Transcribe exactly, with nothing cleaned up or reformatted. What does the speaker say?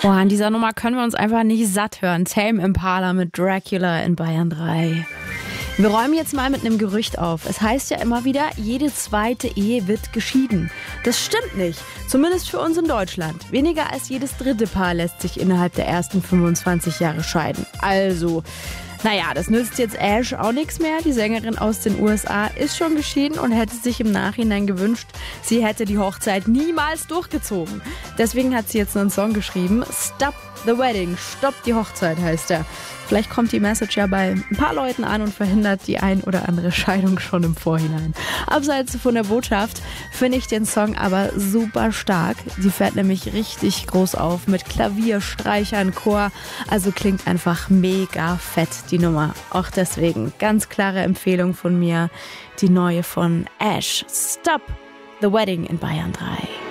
Oh, an dieser Nummer können wir uns einfach nicht satt hören. Tame Impala mit Dracula in Bayern drei. Wir räumen jetzt mal mit einem Gerücht auf. Es heißt ja immer wieder, jede zweite Ehe wird geschieden. Das stimmt nicht. Zumindest für uns in Deutschland. Weniger als jedes dritte Paar lässt sich innerhalb der ersten fünfundzwanzig Jahre scheiden. Also, naja, das nützt jetzt Ash auch nichts mehr. Die Sängerin aus den U S A ist schon geschieden und hätte sich im Nachhinein gewünscht, sie hätte die Hochzeit niemals durchgezogen. Deswegen hat sie jetzt einen Song geschrieben. Stop the Wedding. Stopp die Hochzeit heißt er. Vielleicht kommt die Message ja bei ein paar Leuten an und verhindert die ein oder andere Scheidung schon im Vorhinein. Abseits von der Botschaft finde ich den Song aber super stark. Sie fährt nämlich richtig groß auf mit Klavier, Streichern, Chor. Also klingt einfach mega fett, die Nummer. Auch deswegen ganz klare Empfehlung von mir, die neue von Ash. Stop the Wedding in Bayern drei.